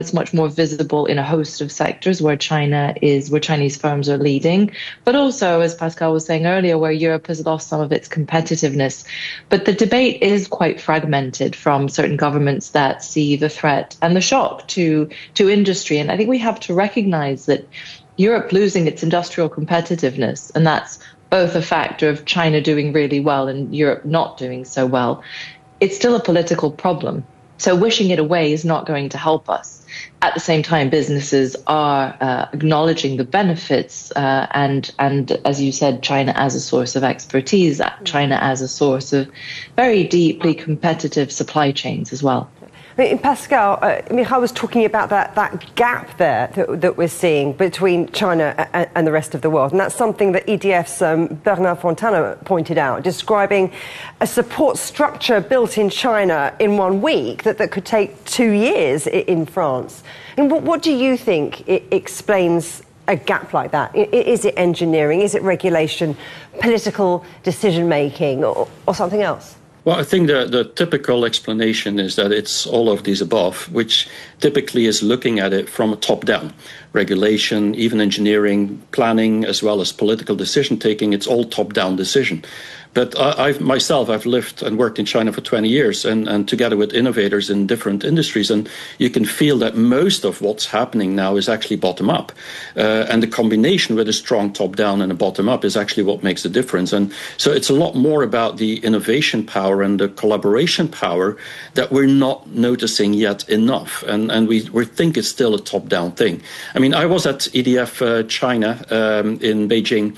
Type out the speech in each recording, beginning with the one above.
It's much more visible in a host of sectors where where Chinese firms are leading, but also, as Pascal was saying earlier, where Europe has lost some of its competitiveness. But the debate is quite fragmented from certain governments that see the threat and the shock to industry. And I think we have to recognize that Europe losing its industrial competitiveness, and that's both a factor of China doing really well and Europe not doing so well, it's still a political problem. So wishing it away is not going to help us. At the same time, businesses are acknowledging the benefits and, as you said, China as a source of expertise, China as a source of very deeply competitive supply chains as well. Pascal, Michal was talking about that gap there that we're seeing between China and the rest of the world. And that's something that EDF's Bernard Fontana pointed out, describing a support structure built in China in 1 week that could take 2 years in France. And what do you think explains a gap like that? Is it engineering? Is it regulation, political decision-making, or something else? Well, I think the typical explanation is that it's all of these above, which typically is looking at it from a top-down. Regulation, even engineering, planning, as well as political decision-taking, it's all top-down decision. But I've lived and worked in China for 20 years and together with innovators in different industries. And you can feel that most of what's happening now is actually bottom up. And the combination with a strong top down and a bottom up is actually what makes the difference. And so it's a lot more about the innovation power and the collaboration power that we're not noticing yet enough. And we think it's still a top down thing. I mean, I was at EDF China in Beijing.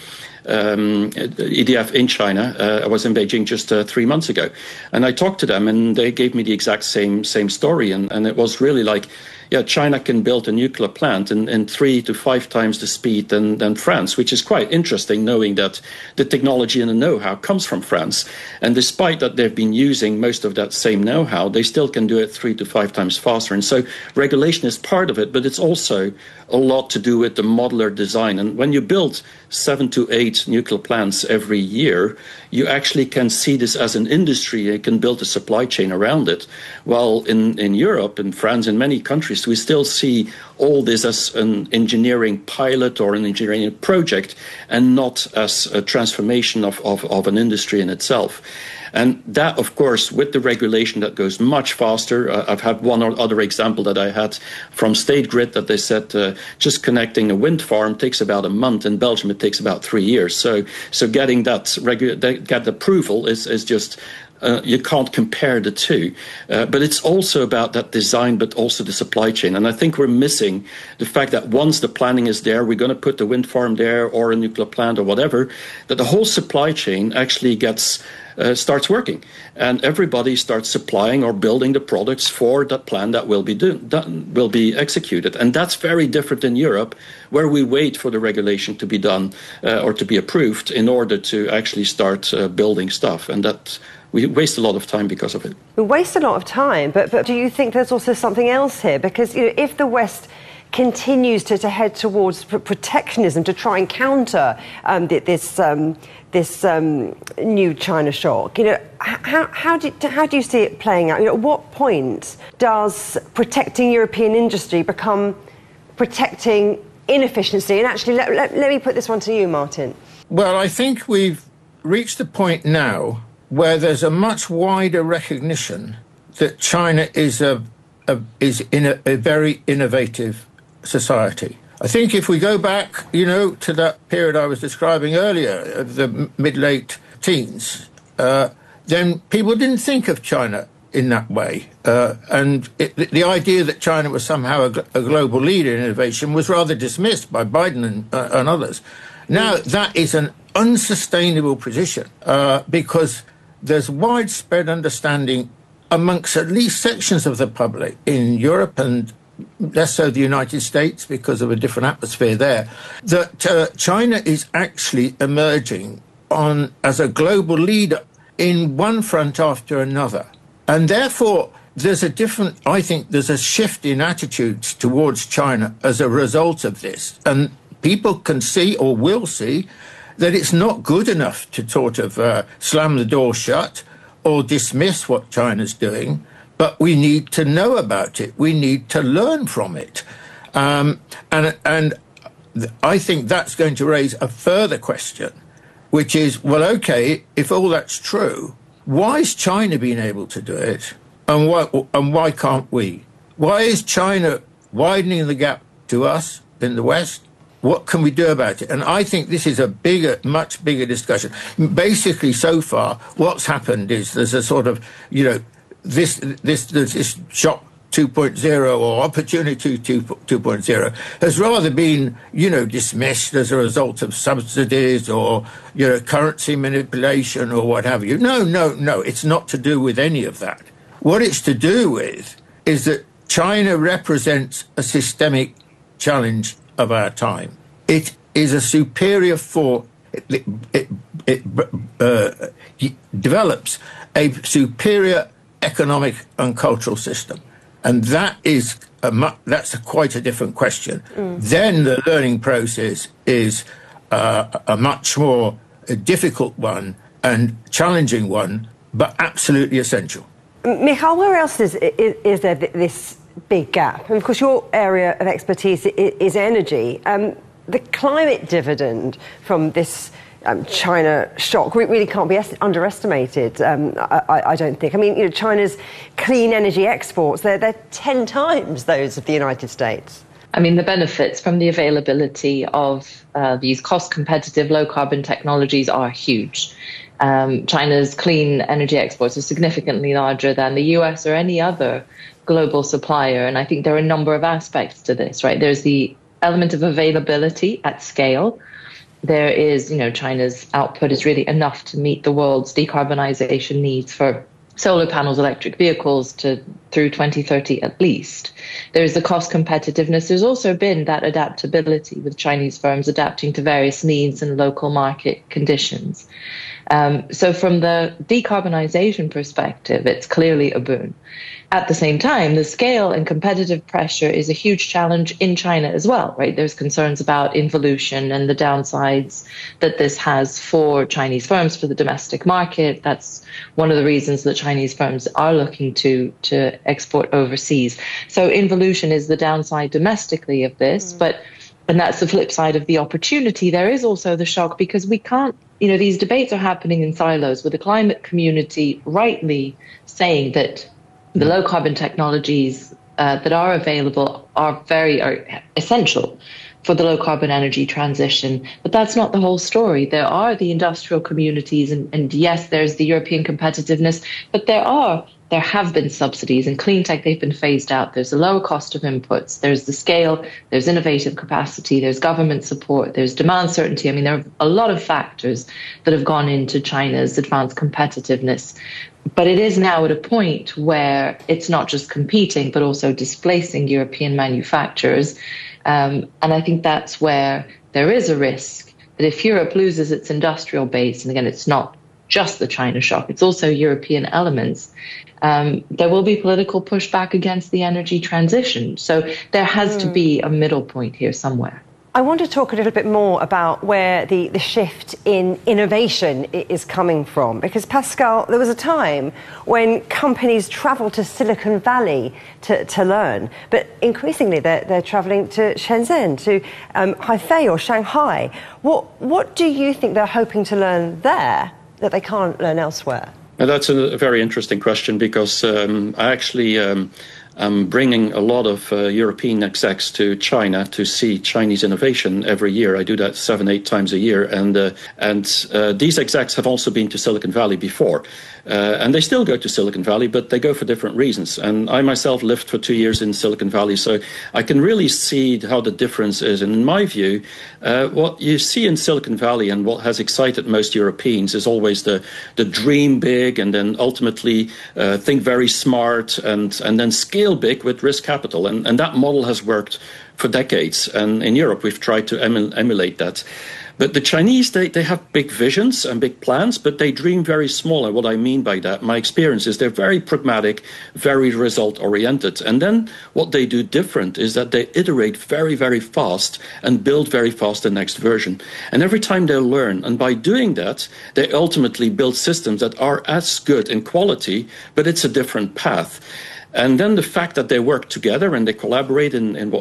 EDF in China. I was in Beijing just 3 months ago, and I talked to them, and they gave me the exact same story, and it was really like, yeah, China can build a nuclear plant in 3 to 5 times the speed than France, which is quite interesting, knowing that the technology and the know-how comes from France. And despite that they've been using most of that same know-how, they still can do it 3 to 5 times faster. And so regulation is part of it, but it's also a lot to do with the modular design. And when you build 7 to 8 nuclear plants every year, you actually can see this as an industry. You can build a supply chain around it. While in Europe, in France, in many countries, we still see all this as an engineering pilot or an engineering project and not as a transformation of an industry in itself. And that, of course, with the regulation that goes much faster. I've had one or other example that I had from State Grid that they said just connecting a wind farm takes about a month. In Belgium, it takes about 3 years. So getting get approval is just you can't compare the two. But it's also about that design, but also the supply chain. And I think we're missing the fact that once the planning is there, we're going to put the wind farm there or a nuclear plant or whatever, that the whole supply chain actually starts working, and everybody starts supplying or building the products for that plan that will be executed. And that's very different in Europe, where we wait for the regulation to be done or to be approved in order to actually start building stuff, and that we waste a lot of time because of it. We waste a lot of time, but do you think there's also something else here? Because if the West continues to head towards protectionism to try and counter this new China shock, how do you see it playing out? At what point does protecting European industry become protecting inefficiency? And actually, let me put this one to you, Martin. Well, I think we've reached the point now where there's a much wider recognition that China is in a very innovative society. I think if we go back, to that period I was describing earlier, of the mid-late teens, then people didn't think of China in that way. And the idea that China was somehow a global leader in innovation was rather dismissed by Biden and others. Now, that is an unsustainable position because there's widespread understanding amongst at least sections of the public in Europe and less so the United States because of a different atmosphere there, that China is actually emerging as a global leader in one front after another. And therefore, I think there's a shift in attitudes towards China as a result of this. And people can see or will see that it's not good enough to sort of slam the door shut or dismiss what China's doing, but we need to know about it. We need to learn from it. And I think that's going to raise a further question, which is, well, okay, if all that's true, why is China being able to do it, and why can't we? Why is China widening the gap to us in the West? What can we do about it? And I think this is a much bigger discussion. Basically, so far, what's happened is there's a sort of, this shock 2.0 or opportunity 2.0 has rather been, dismissed as a result of subsidies or, currency manipulation or what have you. No, it's not to do with any of that. What it's to do with is that China represents a systemic challenge of our time. It is a superior force. It develops a superior economic and cultural system. And that is that's quite a different question. Then the learning process is a much more difficult one and challenging one, but absolutely essential. Michal, where else is there this big gap? And of course, your area of expertise is energy. The climate dividend from this China shock really can't be underestimated, I don't think. I mean, China's clean energy exports, they're 10 times those of the United States. I mean, the benefits from the availability of these cost-competitive low-carbon technologies are huge. China's clean energy exports are significantly larger than the US or any other global supplier. And I think there are a number of aspects to this, right? There's the element of availability at scale. There is, China's output is really enough to meet the world's decarbonization needs for solar panels, electric vehicles through 2030 at least. There's the cost competitiveness. There's also been that adaptability with Chinese firms adapting to various needs and local market conditions. So from the decarbonization perspective, it's clearly a boon. At the same time, the scale and competitive pressure is a huge challenge in China as well, right? There's concerns about involution and the downsides that this has for Chinese firms, for the domestic market. That's one of the reasons that Chinese firms are looking to export overseas. So involution is the downside domestically of this, and that's the flip side of the opportunity. There is also the shock because we can't, these debates are happening in silos with the climate community rightly saying that the low carbon technologies that are available are essential for the low carbon energy transition. But that's not the whole story. There are the industrial communities and yes, there's the European competitiveness, but there have been subsidies in clean tech. They've been phased out. There's a lower cost of inputs. There's the scale. There's innovative capacity. There's government support. There's demand certainty. I mean, there are a lot of factors that have gone into China's advanced competitiveness. But it is now at a point where it's not just competing, but also displacing European manufacturers. And I think that's where there is a risk that if Europe loses its industrial base, and again, it's not just the China shock, it's also European elements, there will be political pushback against the energy transition. So there has to be a middle point here somewhere. I want to talk a little bit more about where the shift in innovation is coming from. Because, Pascal, there was a time when companies travelled to Silicon Valley to learn. But increasingly, they're travelling to Shenzhen, to Hefei or Shanghai. What do you think they're hoping to learn there that they can't learn elsewhere? Now, that's a very interesting question because I actually... I'm bringing a lot of European execs to China to see Chinese innovation every year. I do that 7-8 times a year, and these execs have also been to Silicon Valley before, and they still go to Silicon Valley, but they go for different reasons. And I myself lived for 2 years in Silicon Valley, so I can really see how the difference is. And in my view, what you see in Silicon Valley and what has excited most Europeans is always the dream big, and then ultimately think very smart, and then scale scale big with risk capital. And that model has worked for decades. And in Europe, we've tried to emulate that. But the Chinese, they have big visions and big plans, but they dream very small. And what I mean by that, my experience is they're very pragmatic, very result-oriented. And then what they do different is that they iterate very, very fast and build very fast the next version. And every time they learn, and by doing that, they ultimately build systems that are as good in quality, but it's a different path. And then the fact that they work together and they collaborate in what